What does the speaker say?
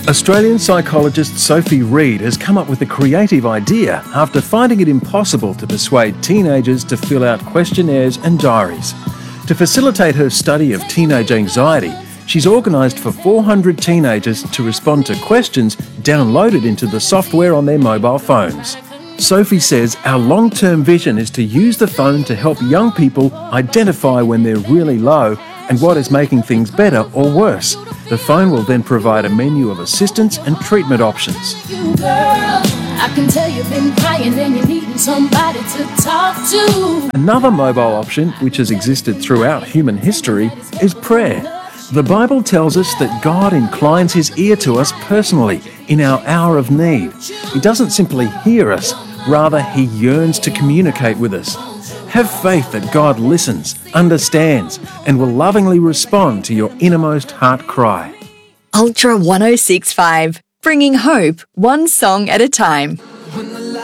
Australian psychologist Sophie Reed has come up with a creative idea after finding it impossible to persuade teenagers to fill out questionnaires and diaries. To facilitate her study of teenage anxiety, she's organised for 400 teenagers to respond to questions downloaded into the software on their mobile phones. Sophie says our long-term vision is to use the phone to help young people identify when they're really low and what is making things better or worse. The phone will then provide a menu of assistance and treatment options. Another mobile option, which has existed throughout human history, is prayer. The Bible tells us that God inclines his ear to us personally in our hour of need. He doesn't simply hear us, rather he yearns to communicate with us. Have faith that God listens, understands, and will lovingly respond to your innermost heart cry. Ultra 1065, bringing hope one song at a time.